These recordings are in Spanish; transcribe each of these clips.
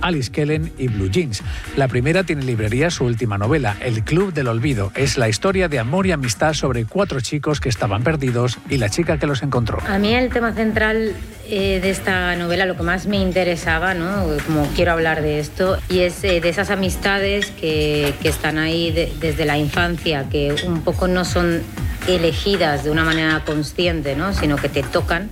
Alice Kellen y Blue Jeans. La primera tiene en librería su última novela, El Club del Olvido. Es la historia de amor y amistad sobre 4 chicos que estaban perdidos y la chica que los encontró. A mí el tema central de esta novela, lo que más me interesaba, ¿no?, como quiero hablar de esto, y es de esas amistades que están ahí desde la infancia, que un poco no son elegidas de una manera consciente, ¿no?, sino que te tocan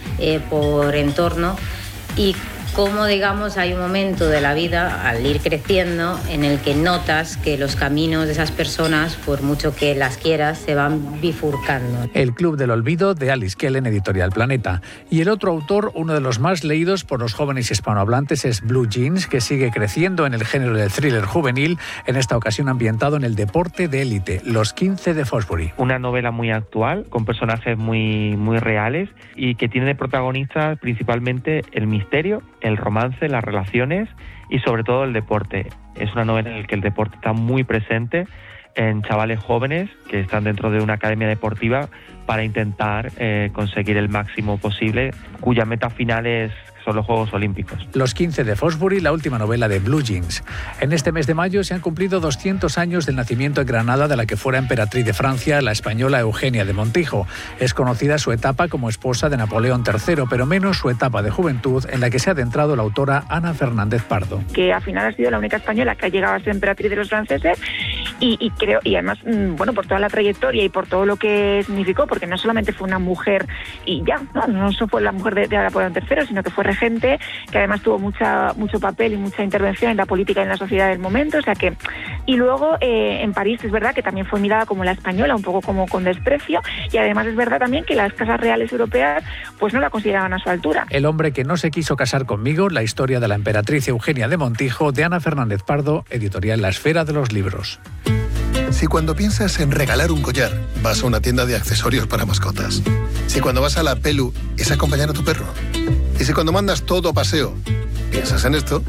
por entorno, y cómo, digamos, hay un momento de la vida, al ir creciendo, en el que notas que los caminos de esas personas, por mucho que las quieras, se van bifurcando. El Club del Olvido, de Alice Kellen, editorial Planeta. Y el otro autor, uno de los más leídos por los jóvenes hispanohablantes, es Blue Jeans, que sigue creciendo en el género del thriller juvenil, en esta ocasión ambientado en el deporte de élite, Los 15 de Fosbury. Una novela muy actual, con personajes muy reales, y que tiene de protagonistas principalmente el misterio, el romance, las relaciones y sobre todo el deporte. Es una novela en la que el deporte está muy presente en chavales jóvenes que están dentro de una academia deportiva para intentar conseguir el máximo posible, cuya meta final son los Juegos Olímpicos. Los 15 de Fosbury, la última novela de Blue Jeans. En este mes de mayo se han cumplido 200 años del nacimiento en Granada de la que fuera emperatriz de Francia, la española Eugenia de Montijo. Es conocida su etapa como esposa de Napoleón III, pero menos su etapa de juventud, en la que se ha adentrado la autora Ana Fernández Pardo. Que al final ha sido la única española que ha llegado a ser emperatriz de los franceses y creo, y además, bueno, por toda la trayectoria y por todo lo que significó, porque no solamente fue una mujer y ya, no solo fue la mujer de Napoleón III, sino que fue regente, que además tuvo mucho papel y mucha intervención en la política y en la sociedad del momento, o sea que... Y luego en París es verdad que también fue mirada como la española, un poco como con desprecio, y además es verdad también que las casas reales europeas pues no la consideraban a su altura. El hombre que no se quiso casar conmigo, la historia de la emperatriz Eugenia de Montijo, de Ana Fernández Pardo, editorial La Esfera de los Libros. Si cuando piensas en regalar un collar, vas a una tienda de accesorios para mascotas. Si cuando vas a la Pelu es acompañar a tu perro. Y si cuando mandas todo paseo, piensas en esto,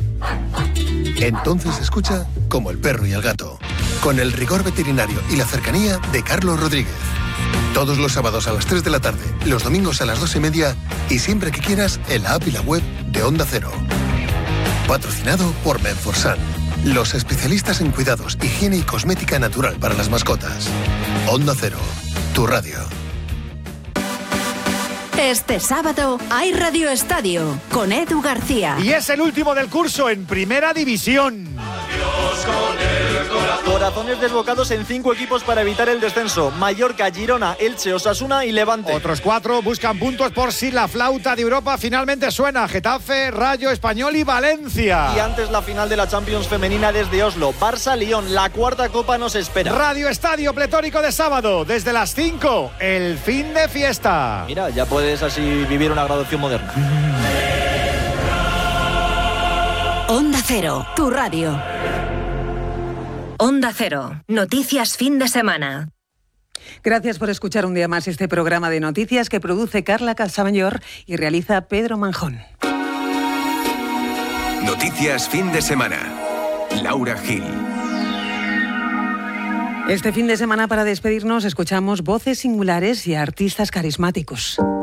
entonces escucha Como el perro y el gato, con el rigor veterinario y la cercanía de Carlos Rodríguez. Todos los sábados a las 3 de la tarde, los domingos a las 2:30 y siempre que quieras en la app y la web de Onda Cero. Patrocinado por Menforsan, los especialistas en cuidados, higiene y cosmética natural para las mascotas. Onda Cero, tu radio. Este sábado hay Radio Estadio con Edu García. Y es el último del curso en Primera División. Adiós con el corazón. Corazones desbocados en 5 equipos para evitar el descenso: Mallorca, Girona, Elche, Osasuna y Levante. Otros 4 buscan puntos por si la flauta de Europa finalmente suena: Getafe, Rayo, Español y Valencia. Y antes la final de la Champions femenina desde Oslo. Barça-Lyon, la cuarta copa nos espera. Radio Estadio pletórico de sábado, desde las 5, el fin de fiesta. Mira, ya puedes así vivir una graduación moderna. Onda Cero, tu radio. Onda Cero, noticias fin de semana. Gracias por escuchar un día más este programa de noticias que produce Carla Casamayor y realiza Pedro Manjón. Noticias fin de semana. Laura Gil. Este fin de semana, para despedirnos, escuchamos voces singulares y artistas carismáticos.